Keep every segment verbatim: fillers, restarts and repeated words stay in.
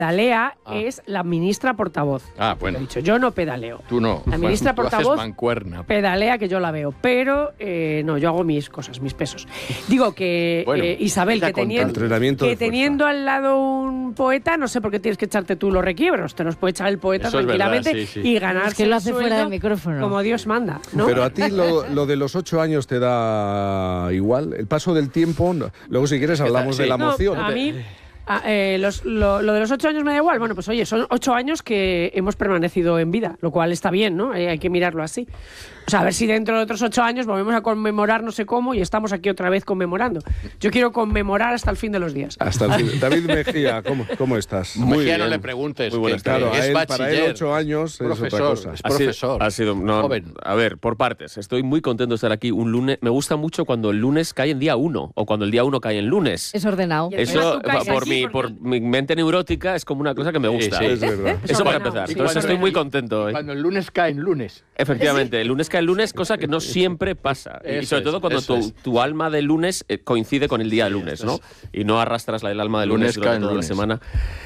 pedalea Ah. es la ministra portavoz. Ah, bueno. He dicho, yo no pedaleo. Tú no. La ministra Tú haces portavoz mancuerna. pedalea, que yo la veo, pero eh, no, yo hago mis cosas, mis pesos. Digo que Bueno, eh, Isabel, ella que, con teniendo, entrenamiento que de fuerza. teniendo al lado un poeta, no sé por qué tienes que echarte tú los requiebros, te los puede echar el poeta Eso es verdad, tranquilamente sí, sí. y ganarse Es que lo el hace sueldo fuera del micrófono. como Dios manda, ¿no? Pero a ti lo, lo de los ocho años te da igual. El paso del tiempo, no. Luego si quieres hablamos Sí. de la No, moción. a mí, a- eh, los- lo, lo de los ocho años me da igual. Bueno, pues oye, son ocho años que hemos permanecido en vida, lo cual está bien, ¿no? Eh, hay que mirarlo así. O sea, a ver si dentro de otros ocho años volvemos a conmemorar no sé cómo y estamos aquí otra vez conmemorando. Yo quiero conmemorar hasta el fin de los días. Hasta el fin. David Mejía, ¿cómo, cómo estás? Muy Muy bien. No bien. le preguntes. Muy buenas que- Claro, que a es él, bachiller. para él ocho años es profesor, otra cosa. es Ha sido- profesor. Ha sido, no, joven. A ver, por partes. Estoy muy contento de estar aquí un lunes. Me gusta mucho cuando el lunes cae en día uno o cuando el día uno cae en lunes. Es ordenado. Y encima Eso, tú caes por, aquí mi, porque- por mi mente neurótica, es como una cosa que me gusta. sí, Es verdad. Eso para ordenado. empezar. Sí, Entonces cuando- estoy muy contento hoy. Cuando el lunes cae en lunes. Efectivamente, el lunes cae el lunes, cosa que no siempre pasa. Y Eso sobre es, todo cuando eso tu, es. tu alma de lunes eh, coincide con el día de lunes, ¿no? Y no arrastras la- el alma de lunes, Lunes cae durante en toda la lunes. semana.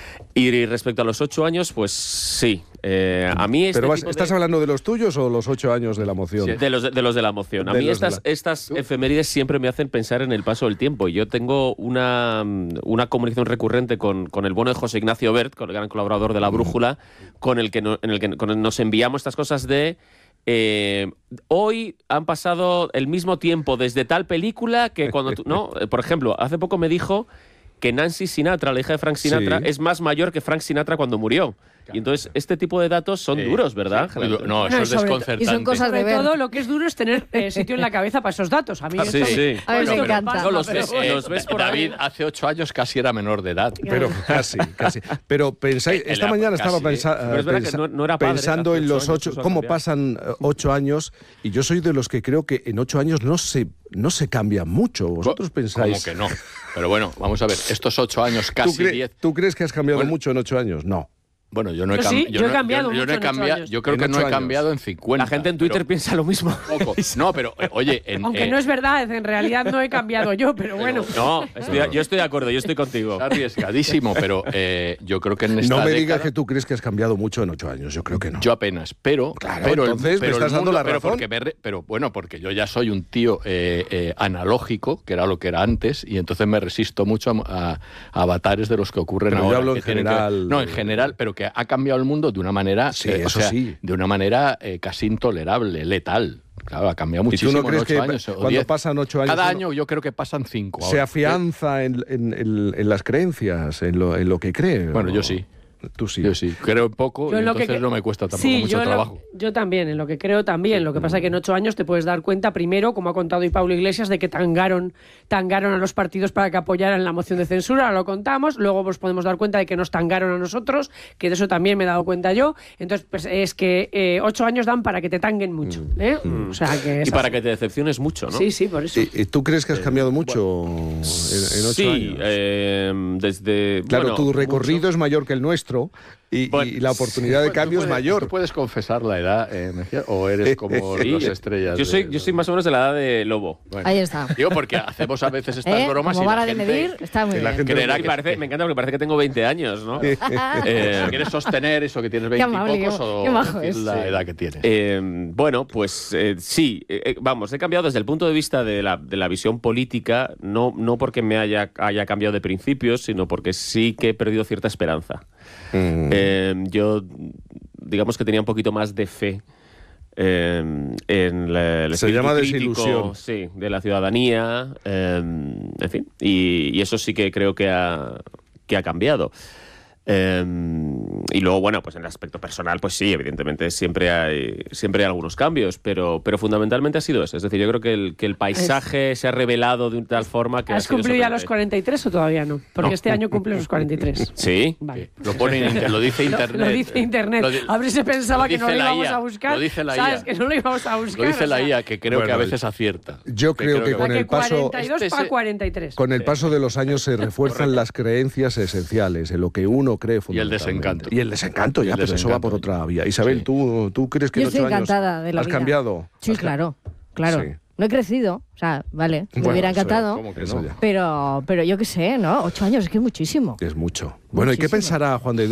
Y respecto a los ocho años, pues sí. Eh, a mí este Pero vas- tipo de- ¿estás hablando de los tuyos o los ocho años de la moción? de los de, de los de la moción. A De mí los de estas, la- estas efemérides siempre me hacen pensar en el paso del tiempo. Yo tengo una, una comunicación recurrente con, con el bueno de José Ignacio Bert, con el gran colaborador de La Brújula, con el que, no- en el que con el nos enviamos estas cosas de... eh, hoy han pasado el mismo tiempo desde tal película que cuando tú... No, Eh, por ejemplo, hace poco me dijo que Nancy Sinatra, la hija de Frank Sinatra, Sí. es más mayor que Frank Sinatra cuando murió. Y entonces este tipo de datos son Sí, duros, ¿verdad? sí, muy du- no, No, eso es sobre to- desconcertante. y son cosas Sobre de ver. todo, lo que es duro es tener eh, sitio en la cabeza para esos datos. A mí Sí, esto- sí. A mí me esto encanta. pasa, No, los pero ves, bueno. eh, los ves por David ahí. hace ocho años casi era menor de edad. Pero casi, casi. Pero pensáis, Eh, esta la- mañana casi, estaba eh. pensa- Pero es verdad que pensa- no- no era padre pensando hace en ocho los años, ocho, eso ha cómo cambiado. pasan eh, ocho años, y yo soy de los que creo que en ocho años no se, no se cambia mucho. ¿Vosotros pensáis? Como que no. Pero bueno, vamos a ver, estos ocho años, ¿Tú, casi cre- diez. tú crees que has cambiado Bueno. mucho en ocho años? No. Bueno, yo no he Yo sí, cambiado. yo he cambiado yo, mucho no he en ocho cambiado- años. yo creo En que no ocho he años. cambiado en cincuenta. La gente en Twitter pero piensa lo mismo. poco. No, pero eh, oye, en, Aunque eh, no es verdad, en realidad no he cambiado yo, pero bueno. No, estoy- yo estoy de acuerdo, yo estoy contigo. es arriesgadísimo, pero eh, yo creo que en esta No me década, digas que tú crees que has cambiado mucho en ocho años. Yo creo que no. Yo apenas, pero... Claro, pero el- entonces me pero el estás dando mundo- la pero razón. porque me re- pero bueno, porque yo ya soy un tío eh, eh, analógico, que era lo que era antes, y entonces me resisto mucho a, a- a avatares de los que ocurren Pero yo ahora. hablo que en tienen que- general. no, en general, pero que ha cambiado el mundo de una manera... Sí, eh, o eso sea, sí. de una manera eh, casi intolerable, letal. Claro, ha cambiado ¿Y tú muchísimo no en crees ocho que años, o cuando diez. pasan ocho años Cada uno año yo creo que pasan cinco. se ahora. afianza en, en- en- en las creencias, en lo, en lo que cree? Bueno, ¿o? yo sí. Tú sí. Yo sí, creo poco Yo y en lo que entonces cre- no me cuesta tampoco Sí, mucho yo en lo- trabajo. yo también, en lo que creo también. Lo que pasa es que en ocho años te puedes dar cuenta, primero, como ha contado hoy Pablo Iglesias, de que tangaron, tangaron a los partidos para que apoyaran la moción de censura, ahora lo contamos. Luego nos podemos dar cuenta de que nos tangaron a nosotros, que de eso también me he dado cuenta yo. Entonces, pues es que eh, ocho años dan para que te tanguen mucho. ¿eh? O sea, que es Y para así. que te decepciones mucho, ¿no? Sí, sí, por eso. ¿Y, y tú crees que has cambiado mucho en, en ocho Sí, años? eh, desde... Claro, bueno, tu recorrido mucho. es mayor que el nuestro y, Bueno, y la oportunidad de ¿Tú cambio es puedes- mayor. ¿Tú puedes confesar la edad, eh, Mejía, o eres como Sí, las estrellas? Yo soy, de- yo soy más o menos de la edad de Lobo. Bueno, Ahí está. Digo, porque hacemos a veces estas ¿Eh? bromas Como y la vara de gente medir, está muy que la bien. gente- creerá Y que, parece- que- me encanta porque parece que tengo veinte años, ¿no? eh, Eh, ¿Quieres sostener eso que tienes Qué veinte y amable, pocos qué- o qué majo decir es. la Sí. edad que tienes? Eh, bueno, pues eh, sí, eh, eh, vamos, he cambiado desde el punto de vista de la, de la visión política, no, no porque me haya, haya cambiado de principios, sino porque sí que he perdido cierta esperanza. Mm. Eh, yo, digamos que tenía un poquito más de fe eh, en la, el Se espíritu llama crítico, desilusión. sí, de la ciudadanía, eh, en fin, y, y eso sí que creo que ha, que ha cambiado. Eh, y luego, bueno, pues en el aspecto personal, pues sí, evidentemente siempre hay, siempre hay algunos cambios, pero, pero fundamentalmente ha sido eso. Es decir, yo creo que el, que el paisaje se ha revelado de tal forma que ha ¿Has sido cumplido ya los sorprendente. cuarenta y tres o todavía no? Porque No. este año cumple los cuarenta y tres. Sí. Vale. Lo pone en inter- lo dice Lo- internet. Lo, dice internet. Lo di- a ver si pensaba lo que no dice lo la íbamos I A, a buscar. lo dice la ¿Sabes? I A. Que no lo íbamos a buscar. Lo dice o la sea, I A, que creo Bueno, que a veces acierta. yo creo que o sea, con que el paso- cuarenta y dos Este para se- cuarenta y tres. Con el paso de los años se refuerzan las creencias esenciales, en lo que uno cree fundamentalmente. desencanto. Y el desencanto, Y ya, el pero eso va desencanto. por otra vía. Isabel, Sí. ¿tú, ¿tú crees que Yo en estoy ocho años encantada de la has vida. cambiado? Sí, Has ca- claro, claro. Sí. No he crecido, o sea, vale, me Bueno, hubiera eso, encantado, ¿cómo que Eso no? ya. pero, pero yo qué sé, ¿no? Ocho años es que es muchísimo. Es mucho. Bueno, ¿y qué Muchísimo. pensará Juan de